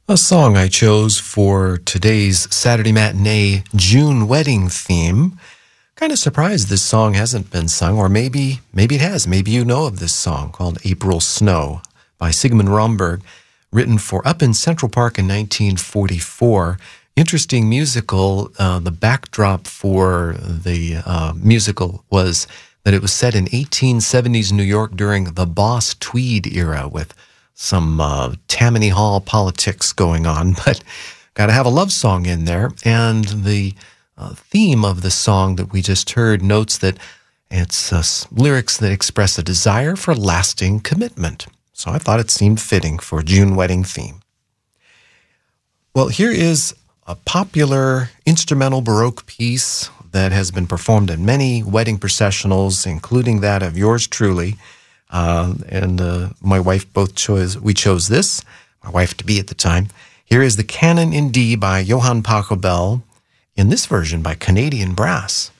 A song I chose for today's Saturday matinee June wedding theme. Kind of surprised this song hasn't been sung, or maybe it has. Maybe you know of this song called April Snow by Sigmund Romberg, written for Up in Central Park in 1944. Interesting musical. The backdrop for the musical was that it was set in 1870s New York during the Boss Tweed era with some Tammany Hall politics going on, but got to have a love song in there. And the theme of the song that we just heard notes that it's lyrics that express a desire for lasting commitment. So I thought it seemed fitting for June wedding theme. Well, here is a popular instrumental Baroque piece that has been performed in many wedding processionals, including that of yours truly. My wife we chose this, my wife to be at the time. Here is the Canon in D by Johann Pachelbel, in this version by Canadian Brass.